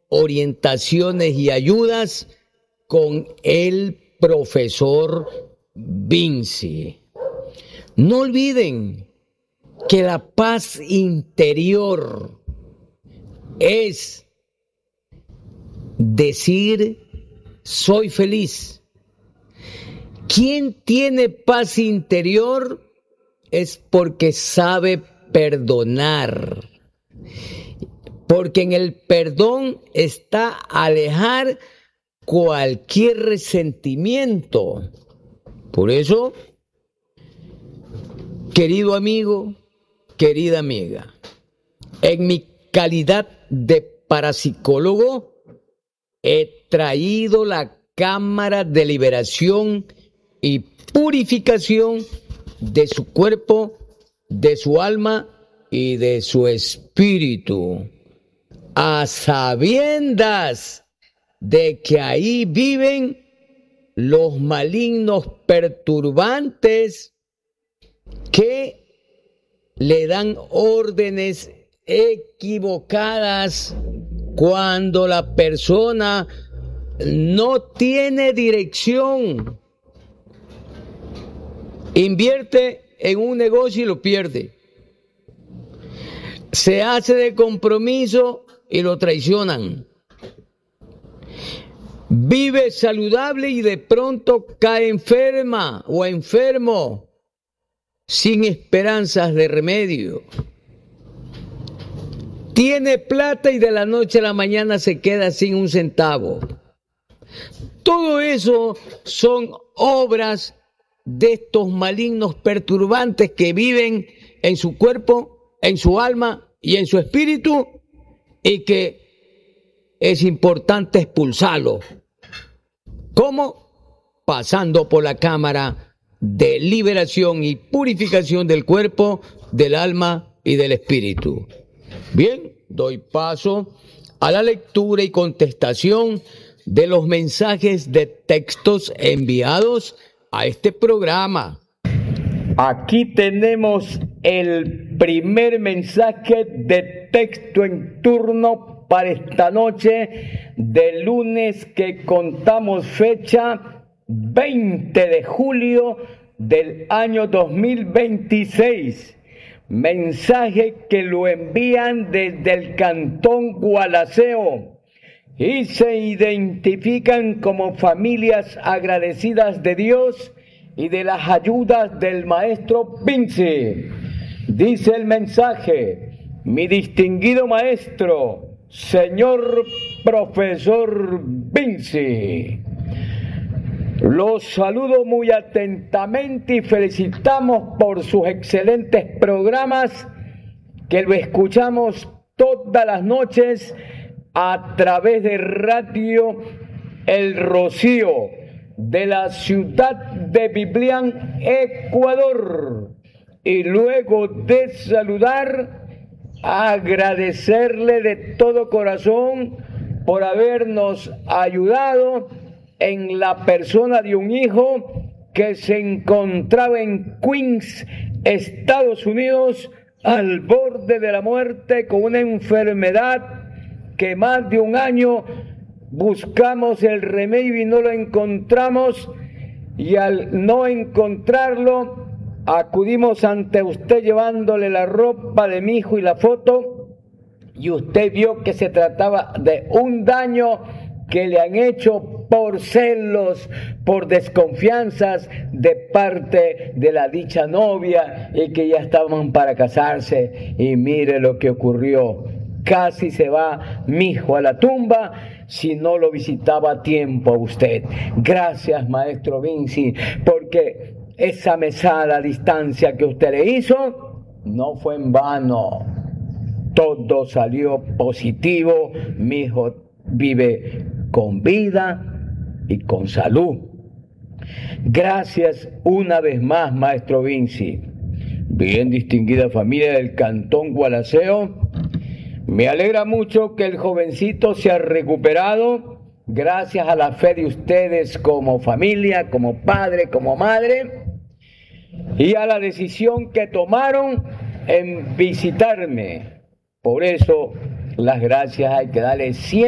orientaciones y ayudas con el profesor Vinci. No olviden que la paz interior es decir, soy feliz. Quien tiene paz interior es porque sabe perdonar. Porque en el perdón está alejar cualquier resentimiento. Por eso, querido amigo, querida amiga, en mi calidad de parapsicólogo, he traído la cámara de liberación y purificación de su cuerpo, de su alma y de su espíritu, a sabiendas de que ahí viven los malignos perturbantes que le dan órdenes equivocadas cuando la persona no tiene dirección. Invierte en un negocio y lo pierde. Se hace de compromiso y lo traicionan. Vive saludable y de pronto cae enferma o enfermo, sin esperanzas de remedio. Tiene plata y de la noche a la mañana se queda sin un centavo. Todo eso son obras de estos malignos perturbantes que viven en su cuerpo, en su alma y en su espíritu, y que es importante expulsarlos. ¿Cómo? Pasando por la cámara de liberación y purificación del cuerpo, del alma y del espíritu. Bien, doy paso a la lectura y contestación de los mensajes de textos enviados a este programa. Aquí tenemos el primer mensaje de texto en turno para esta noche de lunes, que contamos fecha 20 de julio del año 2026. Mensaje que lo envían desde el cantón Gualaceo y se identifican como familias agradecidas de Dios y de las ayudas del maestro Vinci. Dice el mensaje: mi distinguido maestro, señor profesor Vinci, los saludo muy atentamente y felicitamos por sus excelentes programas, que lo escuchamos todas las noches a través de Radio El Rocío, de la ciudad de Biblián, Ecuador. Y luego de saludar, agradecerle de todo corazón por habernos ayudado en la persona de un hijo que se encontraba en Queens, Estados Unidos, al borde de la muerte con una enfermedad que más de un año buscamos el remedio y no lo encontramos, y al no encontrarlo acudimos ante usted llevándole la ropa de mi hijo y la foto, y usted vio que se trataba de un daño que le han hecho por celos, por desconfianzas de parte de la dicha novia, y que ya estaban para casarse. Y mire lo que ocurrió: casi se va mi hijo a la tumba si no lo visitaba a tiempo a usted. Gracias, maestro Vinci, porque esa mesada a distancia que usted le hizo no fue en vano. Todo salió positivo. Mi hijo vive con vida y con salud. Gracias una vez más, maestro Vinci. Bien, distinguida familia del cantón Gualaceo, me alegra mucho que el jovencito se ha recuperado gracias a la fe de ustedes como familia, como padre, como madre, y a la decisión que tomaron en visitarme. Por eso las gracias hay que darle siempre